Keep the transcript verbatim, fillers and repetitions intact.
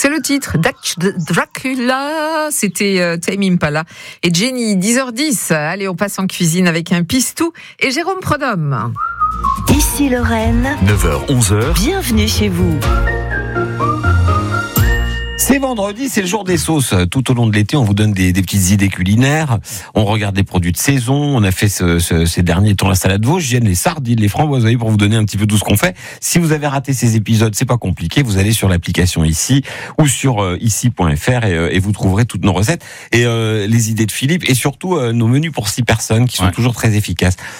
C'est le titre, Dracula, c'était euh, Tame Impala et Jenny, dix heures dix. Allez, on passe en cuisine avec un pistou et Jérôme Prodhomme. Ici Lorraine, neuf heures onze heures. Bienvenue chez vous. C'est vendredi, c'est le jour des sauces. Tout au long de l'été, on vous donne des, des petites idées culinaires. On regarde des produits de saison. On a fait ce, ce, ces derniers temps la salade vosgienne, les sardines, les framboises, pour vous donner un petit peu tout ce qu'on fait. Si vous avez raté ces épisodes, c'est pas compliqué. Vous allez sur l'application Ici ou sur euh, ici point f r et, euh, et vous trouverez toutes nos recettes et euh, les idées de Philippe et surtout euh, nos menus pour six personnes qui sont ouais. toujours très efficaces.